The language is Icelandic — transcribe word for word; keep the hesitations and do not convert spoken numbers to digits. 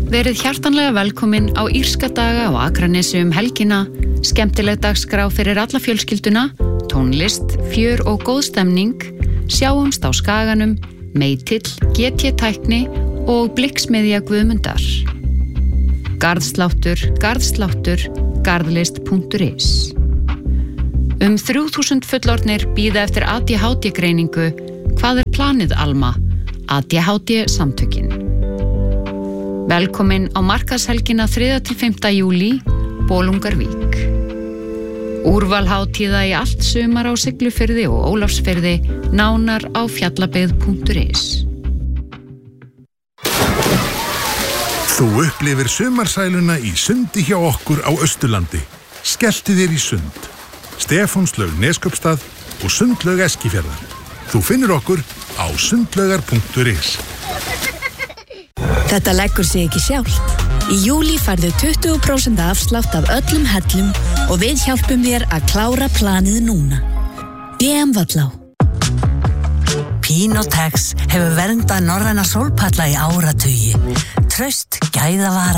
Verið hjartanlega velkomin á írska daga á Akranesi um helgina, skemmtileg dagskrá fyrir alla fjölskylduna, tónlist, fjör og góð stemning, sjáumst á Skaganum, Meitill, G T tækni og Blikksmiðja Guðmundar. Garðsláttur, garðsláttur, garðlist punktur is. Um þrjú þúsund fullorðnir bíða eftir A D H D-greiningu. Hvað er planið, Alma? A D H D-samtökin. Velkomin á markaðshelgina þriðja til fimmta júlí, Bolungarvík. Úrvalhátíða í allt sumar á Siglufirði og Ólafsfirði, nánar á fjallabyggð punktur is. Þú upplifir sumarsæluna í sundi hjá okkur á Austurlandi. Skelltu þér í sund. Stefánslaug Neskaupstað og Sundlaug Eskifjarðar. Þú finnur okkur á sundlaugar punktur is. Þetta leggur sig ekki sjálft. Í júlí færðu tuttugu prósent afslátt af öllum hellum og við hjálpum þér að klára planið núna. B M Vallá. Pinotex hefur verndað norræna sólpalla í áratugi. Traust, gæðavara